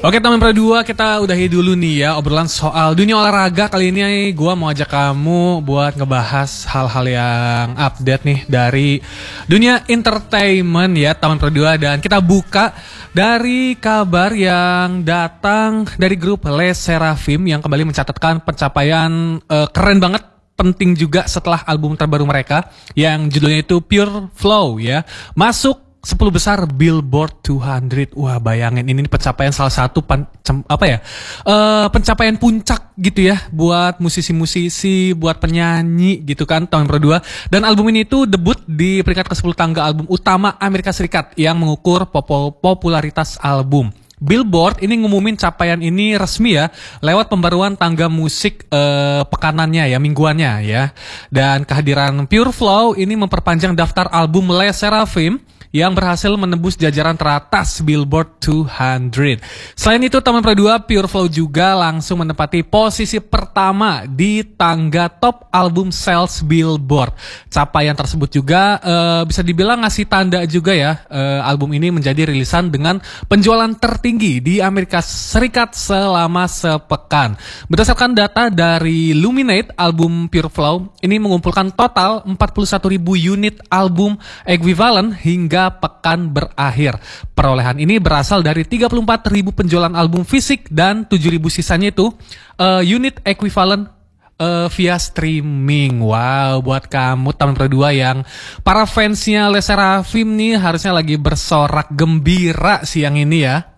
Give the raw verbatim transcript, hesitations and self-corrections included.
Oke teman Pro dua, kita udahi dulu nih ya obrolan soal dunia olahraga. Kali ini gue mau ajak kamu buat ngebahas hal-hal yang update nih dari dunia entertainment ya teman Pro dua. Dan kita buka dari kabar yang datang dari grup Les Seraphim yang kembali mencatatkan pencapaian uh, keren banget, penting juga setelah album terbaru mereka yang judulnya itu Pure Flow ya. Masuk sepuluh besar Billboard dua ratus. Wah, bayangin ini pencapaian salah satu pan, cem, apa ya? Uh, pencapaian puncak gitu ya buat musisi-musisi, buat penyanyi gitu kan tahun berdua. Dan album ini itu debut di peringkat ke sepuluh tangga album utama Amerika Serikat yang mengukur popul- popularitas album. Billboard ini ngumumin capaian ini resmi ya lewat pembaruan tangga musik eh, pekanannya ya, mingguannya ya. Dan kehadiran Pure Flow ini memperpanjang daftar album Les Seraphim yang berhasil menembus jajaran teratas Billboard dua ratus. Selain itu, teman Pro dua, Pure Flow juga langsung menempati posisi pertama di tangga top album sales Billboard. Capaian tersebut juga uh, bisa dibilang ngasih tanda juga ya, uh, album ini menjadi rilisan dengan penjualan tertinggi di Amerika Serikat selama sepekan. Berdasarkan data dari Luminate, album Pure Flow ini mengumpulkan total empat puluh satu ribu unit album equivalent hingga pekan berakhir. Perolehan ini berasal dari tiga puluh empat ribu penjualan album fisik dan tujuh ribu sisanya itu uh, unit equivalent uh, via streaming. Wow, buat kamu teman Pro dua yang para fansnya Les Seraphim nih harusnya lagi bersorak gembira siang ini ya.